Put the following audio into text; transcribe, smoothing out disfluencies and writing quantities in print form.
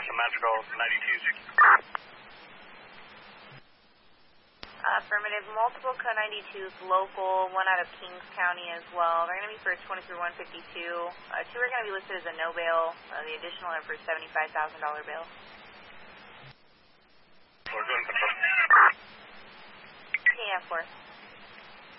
symmetrical 92. Affirmative. Multiple code 92s local, one out of Kings County as well. They're going to be for 23-152. Two are going to be listed as a no bail. The additional are for $75,000 bail.